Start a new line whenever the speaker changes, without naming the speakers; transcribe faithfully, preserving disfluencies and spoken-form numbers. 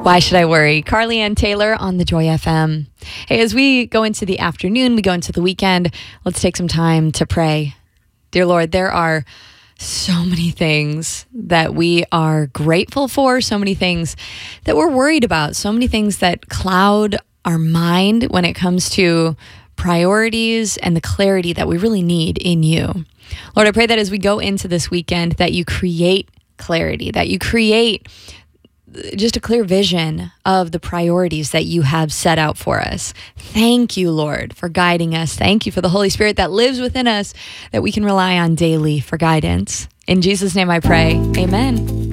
Why Should I Worry? Carly Ann Taylor on the Joy F M. Hey, as we go into the afternoon, we go into the weekend, let's take some time to pray. Dear Lord, there are so many things that we are grateful for, so many things that we're worried about, so many things that cloud our mind when it comes to priorities and the clarity that we really need in you. Lord, I pray that as we go into this weekend, that you create clarity, that you create just a clear vision of the priorities that you have set out for us. Thank you, Lord, for guiding us. Thank you for the Holy Spirit that lives within us that we can rely on daily for guidance. In Jesus' name I pray, amen.